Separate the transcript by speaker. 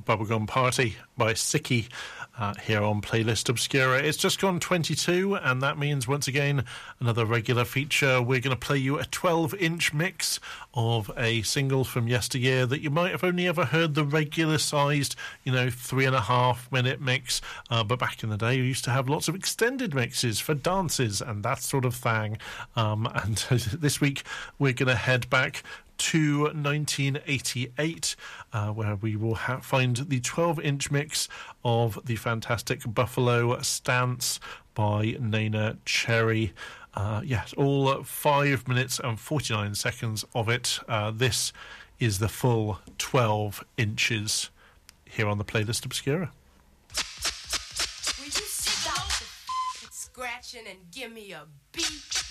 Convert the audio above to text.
Speaker 1: Bubblegum Party by Sicky here on Playlist Obscura. It's just gone 22, and that means, once again, another regular feature. We're going to play you a 12-inch mix of a single from yesteryear that you might have only ever heard the regular-sized, 3.5-minute mix. But back in the day, we used to have lots of extended mixes for dances and that sort of thing. And this week, we're going to head back to 1988, where we will find the 12-inch mix of the fantastic Buffalo Stance by Neneh Cherry. Yes, all 5 minutes and 49 seconds of it. This is the full 12 inches here on the Playlist Obscura.
Speaker 2: Will you stop scratching and give me a beat?